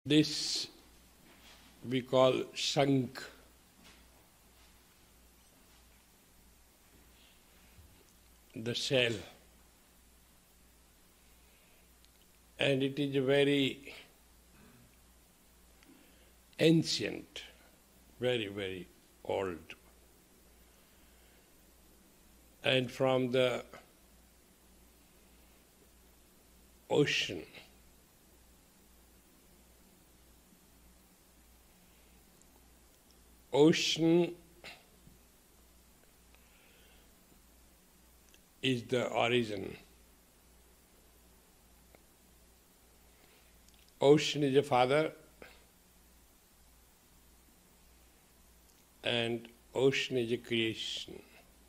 This we call Shankh. The shell. And it is a very ancient, very, very old. And from the ocean, is the origin. Ocean is a father, and ocean is a creation.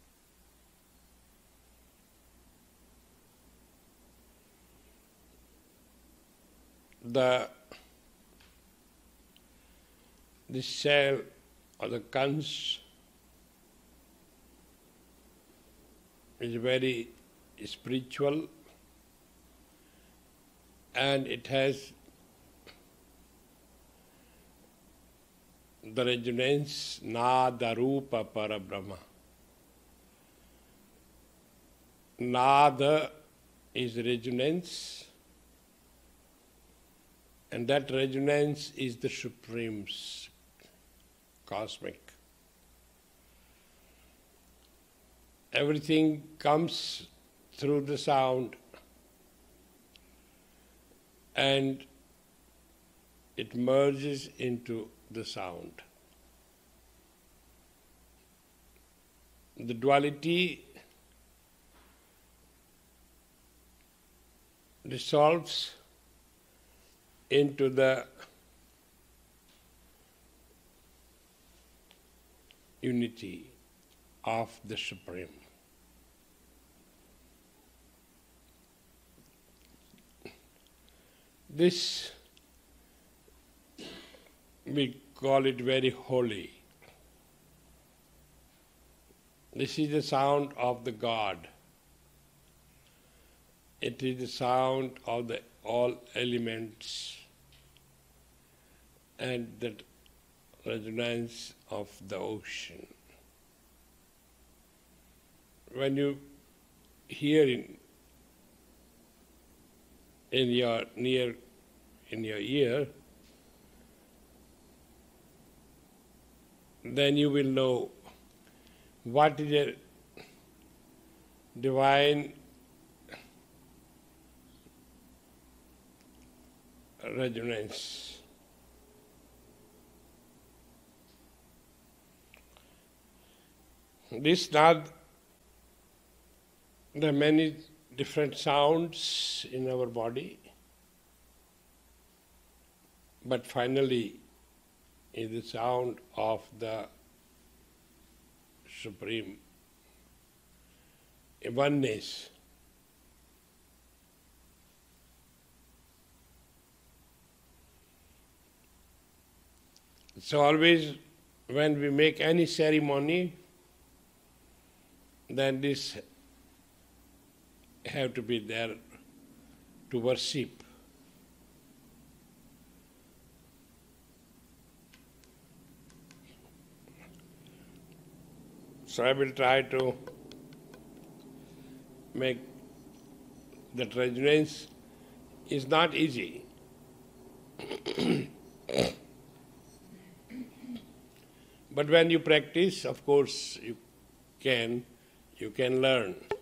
The shell or the conch is very spiritual, and it has the resonance Nada Rupa Parabrahma. Nada is resonance, and that resonance is the supreme cosmic. Everything comes through the sound, and it merges into the sound. The duality dissolves into the unity of the Supreme. This, we call it very holy. This is the sound of the God. It is the sound of the all elements and the resonance of the ocean. When you hear in your ear, then you will know what is a divine resonance. This not the many different sounds in our body, but finally is the sound of the Supreme oneness. So always when we make any ceremony, then this have to be there to worship. So I will try to make that resonance. Is not easy. But when you practice, of course, you can learn.